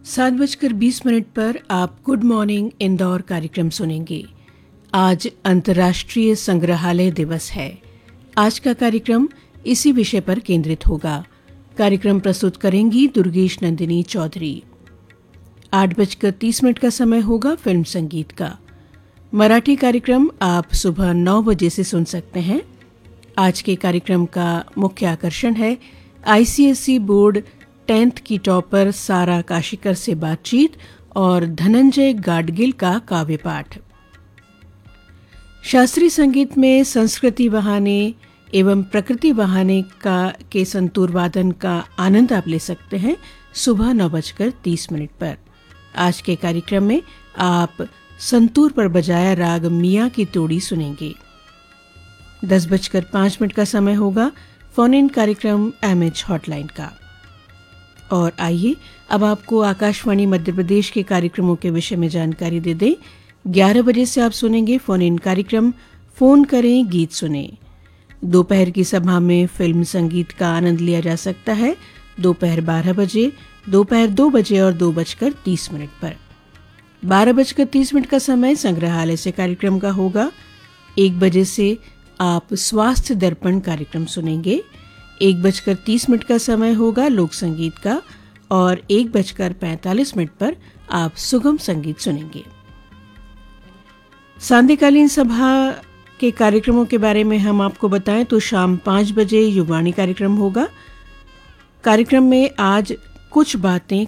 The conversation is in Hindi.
7:20 पर आप गुड मॉर्निंग इंदौर कार्यक्रम सुनेंगे। आज अंतर्राष्ट्रीय संग्रहालय दिवस है। आज का कार्यक्रम इसी विषय पर केंद्रित होगा। कार्यक्रम प्रस्तुत करेंगी दुर्गेश नंदिनी चौधरी। 8:30 का समय होगा फिल्म संगीत का। मराठी कार्यक्रम आप सुबह 9 बजे से सुन सकते हैं। आज के कार्यक्रम का मुख्य आकर्षण है आईसीएसई बोर्ड 10th की टॉपर सारा काशिकर से बातचीत और धनंजय गाडगिल का काव्य पाठ। शास्त्रीय संगीत में संस्कृति बहाने एवं प्रकृति बहाने के संतूर वादन का आनंद आप ले सकते हैं सुबह 9:30 पर। आज के कार्यक्रम में आप संतूर पर बजाया राग मियाँ की तोड़ी सुनेंगे। 10:05 का समय होगा फोन इन कार्यक्रम एमएच हॉटलाइन का। और आइए अब आपको आकाशवाणी मध्य प्रदेश के कार्यक्रमों के विषय में जानकारी दे दें। 11 बजे से आप सुनेंगे फोन इन कार्यक्रम फोन करें गीत सुने। दोपहर की सभा में फिल्म संगीत का आनंद लिया जा सकता है दोपहर 12 बजे, दोपहर 2 बजे और 2:30 पर। 12:30 का समय संग्रहालय से कार्यक्रम का होगा। 1 बजे से आप स्वास्थ्य दर्पण कार्यक्रम सुनेंगे। 1:30 का समय होगा लोक संगीत का और 1:45 पर आप सुगम संगीत सुनेंगे। सांध्यकालीन सभा के कार्यक्रमों के बारे में हम आपको बताएं तो शाम 5 बजे युवाणी कार्यक्रम होगा। कार्यक्रम में आज कुछ बातें